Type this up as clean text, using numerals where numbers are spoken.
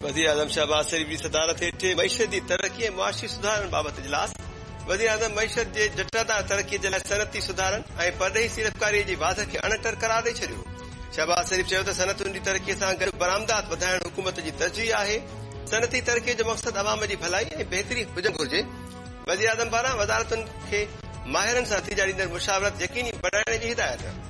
वज़ीर आज़म शहबाज शरीफ जी सदारत हेठि मईशत जी तरक़ी ऐं मुआशी सुधारनि बाबति इजलास। वज़ीर आज़म मईशत जे झटंदड़ तरक़ीअ जे लाइ सनअती सुधारनि ऐं परॾेही सीड़पकारीअ जी वाध खे अणटर करार ॾेई छॾियो। शहबाज शरीफ चयो त सनअतुनि जी तरक़ीअ सां गॾु बरामदात वधाइण हुकूमत जी तरजीह आहे। सनअती तरक़ीअ जो मक़सदु अवाम जी भलाई ऐं बहितरी हुजणु घुर्जे। वज़ीर आज़म पारां वज़ारतुनि खे माहिरनि सां नतीजा ॾींदड़ मुशावरत यकीनी बणाइण जी हिदायत।